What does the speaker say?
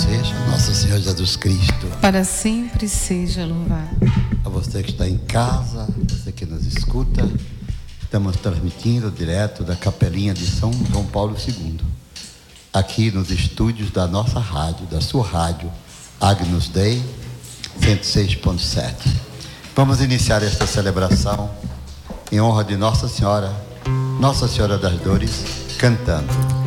seja nosso Senhor Jesus Cristo. Para sempre seja louvado. A você que está em casa, você que nos escuta, estamos transmitindo direto da capelinha de São João Paulo II, aqui nos estúdios da nossa rádio, da sua rádio, Agnus Dei 106.7. Vamos iniciar esta celebração em honra de Nossa Senhora das Dores, cantando.